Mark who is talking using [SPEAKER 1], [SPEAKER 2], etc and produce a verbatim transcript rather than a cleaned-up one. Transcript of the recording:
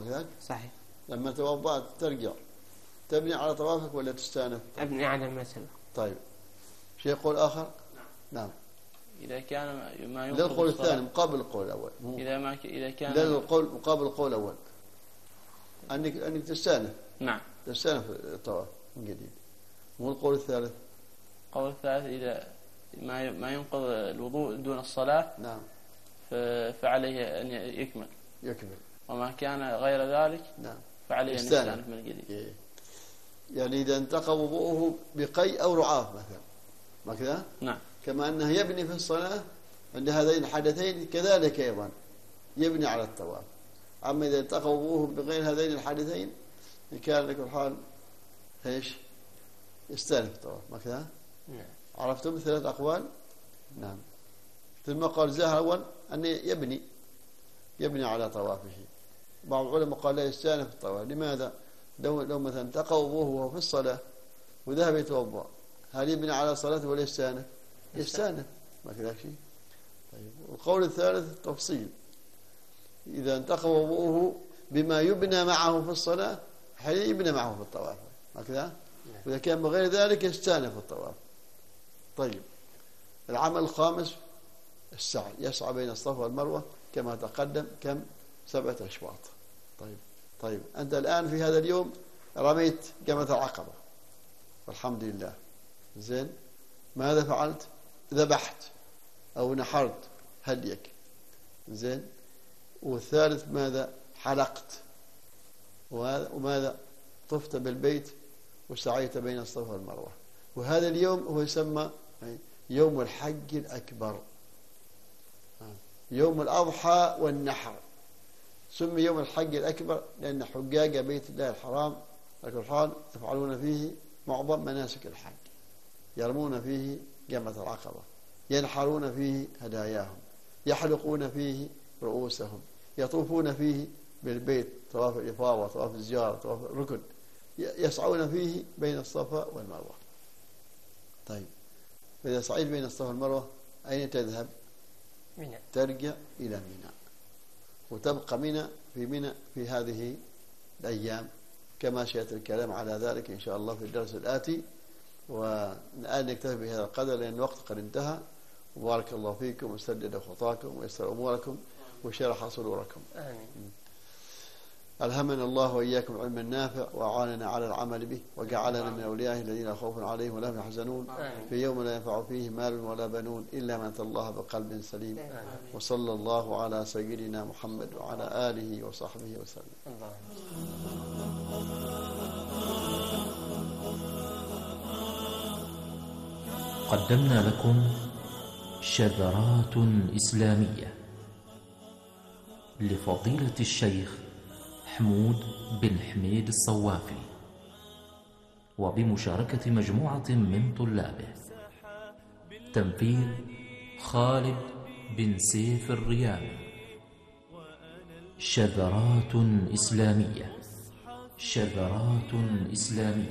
[SPEAKER 1] كذلك؟
[SPEAKER 2] صحيح.
[SPEAKER 1] لما توضأت ترجع تبني على طوافك ولا تستأنف؟
[SPEAKER 2] أبني على ما سبق.
[SPEAKER 1] طيب، شيء قول آخر؟
[SPEAKER 3] نعم.
[SPEAKER 1] نعم.
[SPEAKER 3] إذا كان ما ينقض
[SPEAKER 1] للقول
[SPEAKER 3] الصلاة
[SPEAKER 1] الثاني مقابل القول الأول.
[SPEAKER 3] إذا ما ك... إذا كان
[SPEAKER 1] للقول مقابل القول الأول أنك أنك تستأنف.
[SPEAKER 3] نعم.
[SPEAKER 1] تستأنف الطواف من جديد. مو القول الثالث.
[SPEAKER 3] القول الثالث إذا ما ما ينقض الوضوء دون الصلاة.
[SPEAKER 1] نعم.
[SPEAKER 3] ف... فعليه أن يكمل.
[SPEAKER 1] يكمل.
[SPEAKER 3] وما كان غير ذلك.
[SPEAKER 1] نعم.
[SPEAKER 3] فعليه أن يستأنف من جديد.
[SPEAKER 1] إيه. يعني إذا انتقى وضوءه بقي أو رعاف مثلا، ما كذا؟
[SPEAKER 3] نعم.
[SPEAKER 1] كما أنه يبني في الصلاة عند هذين الحدثين كذلك أيضا يبني على الطواف. أما إذا انتقى وضوءه بغير هذين الحدثين كان لك الحال ايش؟ يستأنف الطواف، ما كذا؟
[SPEAKER 2] نعم.
[SPEAKER 1] عرفتم ثلاث أقوال؟ نعم. ثم قال زاهر أول أن يبني يبني على طوافه. بعض العلماء قال لا يستأنف الطواف. لماذا؟ لو لو مثلا انتقى وضوءه وهو في الصلاة وذهب يتوضأ، هل يبني على صلاته ولا يستأنف؟ يستأنف، ما كذا شيء. طيب، والقول الثالث التفصيل، إذا انتقى وضوءه بما يبنى معه في الصلاة هل يبنى معه في الطواف، ما كذا؟ وإذا كان بغير ذلك يستأنف الطواف. طيب، العمل الخامس السعي، يسعى بين الصفا والمروة كما تقدم، كم؟ سبعة أشواط. طيب طيب أنت الآن في هذا اليوم رميت جمرة العقبة والحمد لله، زين، ماذا فعلت؟ ذبحت أو نحرت هديك، زين، والثالث ماذا؟ حلقت، وماذا؟ طفت بالبيت وسعيت بين الصفا والمروة. وهذا اليوم هو يسمى يوم الحج الأكبر، يوم الأضحى والنحر. سمي يوم الحج الأكبر لأن حجاج بيت الله الحرام على كل حال يفعلون فيه معظم مناسك الحج، يرمون فيه جمرة العقبة، ينحرون فيه هداياهم، يحلقون فيه رؤوسهم، يطوفون فيه بالبيت طواف الإفاضة، طواف الزيارة، طواف الركن، يسعون فيه بين الصفا والمروة. طيب، إذا سعيت بين الصفا والمروة أين تذهب؟
[SPEAKER 2] منى.
[SPEAKER 1] ترجع إلى منى وتبقى منى في منى في هذه الأيام كما سيأتي الكلام على ذلك إن شاء الله في الدرس الآتي. والآن نكتفي بهذا القدر لأن الوقت قد انتهى. وبارك الله فيكم وسدد خطاكم ويسر أموركم وشرح صدوركم.
[SPEAKER 2] آمين.
[SPEAKER 1] ألهمنا الله وإياكم العلم النافع وأعاننا على العمل به وجعلنا من أوليائه الذين لا خوف عليهم ولا هم يحزنون في يوم لا ينفع فيه مال ولا بنون إلا من أتى الله بقلب سليم. وصلى الله على سيدنا محمد وعلى آله وصحبه وسلم.
[SPEAKER 4] قدمنا لكم شذرات إسلامية لفضيلة الشيخ حمود بن حميد الصوافي وبمشاركة مجموعة من طلابه. تنفيذ خالد بن سيف الريامي. شذرات إسلامية. شذرات إسلامية.